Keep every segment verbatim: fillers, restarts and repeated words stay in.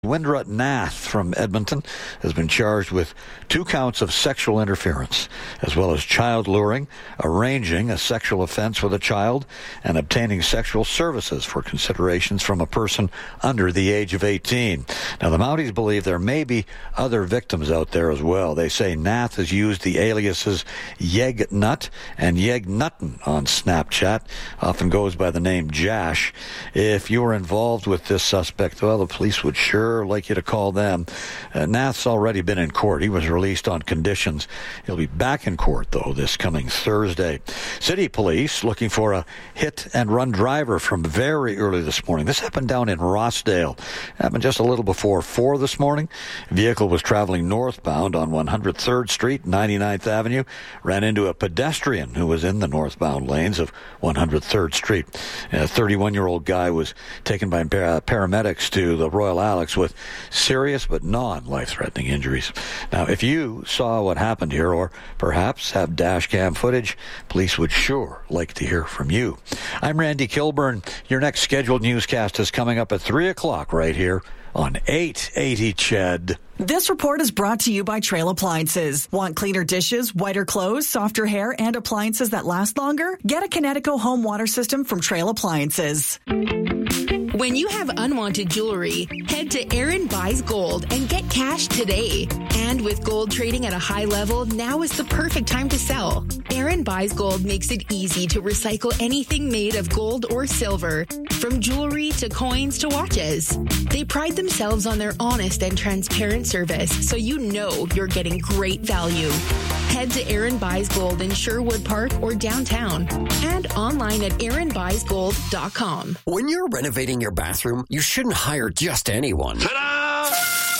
Windrut Nath from Edmonton has been charged with two counts of sexual interference, as well as child luring, arranging a sexual offense with a child, and obtaining sexual services for considerations from a person under the age of eighteen. Now, the Mounties believe there may be other victims out there as well. They say Nath has used the aliases Yeg Nut and Yeg Nutten on Snapchat, often goes by the name Jash. If you were involved with this suspect, well, the police would sure like you to call them. Uh, Nath's already been in court. He was released on conditions. He'll be back in court, though, this coming Thursday. City police looking for a hit-and-run driver from very early this morning. This happened down in Rossdale. Happened just a little before four this morning. Vehicle was traveling northbound on one hundred third Street, ninety-ninth Avenue. Ran into a pedestrian who was in the northbound lanes of one hundred third Street. A thirty-one-year-old guy was taken by par- paramedics to the Royal Alex with serious but non-life-threatening injuries. Now, if you saw what happened here, or perhaps have dash cam footage, police would sure like to hear from you. I'm Randy Kilburn. Your next scheduled newscast is coming up at three o'clock right here on eight eighty C H E D. This report is brought to you by Trail Appliances. Want cleaner dishes, whiter clothes, softer hair, and appliances that last longer? Get a Kinetico home water system from Trail Appliances. When you have unwanted jewelry, head to Aaron Buys Gold and get cash today. And with gold trading at a high level, now is the perfect time to sell. Aaron Buys Gold makes it easy to recycle anything made of gold or silver, from jewelry to coins to watches. They pride themselves on their honest and transparent service, so you know you're getting great value. Head to Aaron Buys Gold in Sherwood Park or downtown, and online at aaron buys gold dot com. When you're renovating your bathroom, you shouldn't hire just anyone. Ta-da!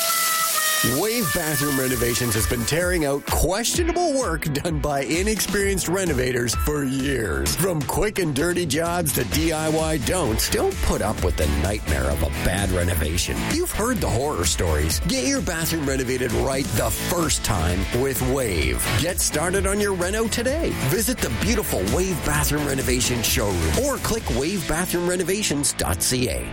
Wave Bathroom Renovations has been tearing out questionable work done by inexperienced renovators for years. From quick and dirty jobs to D I Y don'ts, don't put up with the nightmare of a bad renovation. You've heard the horror stories. Get your bathroom renovated right the first time with Wave. Get started on your reno today. Visit the beautiful Wave Bathroom Renovation showroom or click wave bathroom renovations dot c a.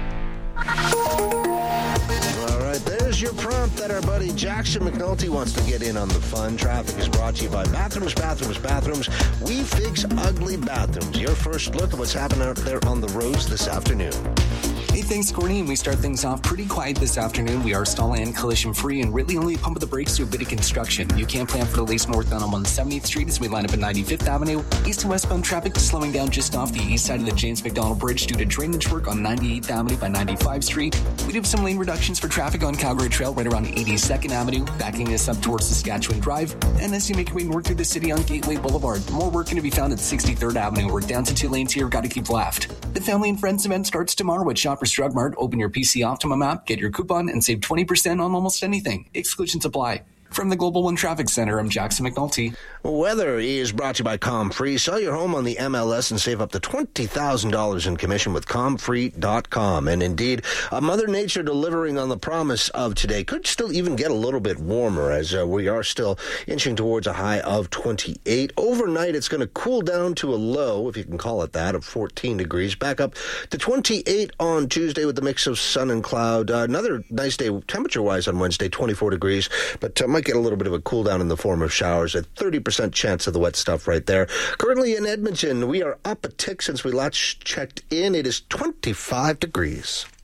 There's your prompt that our buddy Jackson McNulty wants to get in on the fun. Traffic is brought to you by Bathrooms, Bathrooms, Bathrooms. We fix ugly bathrooms. Your first look at what's happening out there on the roads this afternoon. Hey, thanks, Courtney. And we start things off pretty quiet this afternoon. We are stall and collision free and really only pump the brakes to a bit of construction. You can plan for the lace northbound on one seventieth Street as we line up at ninety-fifth Avenue. East and westbound traffic slowing down just off the east side of the James McDonald Bridge due to drainage work on ninety-eighth Avenue by ninety-fifth Street. We do have some lane reductions for traffic on Calgary Trail right around eighty-second Avenue, backing us up towards Saskatchewan Drive. And as you make your way north through the city on Gateway Boulevard, more work going to be found at sixty-third Avenue. We're down to two lanes here, got to keep left. The Family and Friends event starts tomorrow at Shoppers Drug Mart. Open your P C Optimum app, get your coupon, and save twenty percent on almost anything. Exclusions apply. From the Global One Traffic Center, I'm Jackson McNulty. Weather is brought to you by ComFree. Sell your home on the M L S and save up to twenty thousand dollars in commission with com free dot com. And indeed, uh, Mother Nature delivering on the promise of today. Could still even get a little bit warmer as uh, we are still inching towards a high of twenty-eight. Overnight, it's going to cool down to a low, if you can call it that, of fourteen degrees. Back up to twenty-eight on Tuesday with the mix of sun and cloud. Uh, another nice day temperature-wise on Wednesday, twenty-four degrees. But uh, might get a little bit of a cool down in the form of showers. A thirty percent chance of the wet stuff right there. Currently in Edmonton, we are up a tick since we last checked in. It is twenty-five degrees.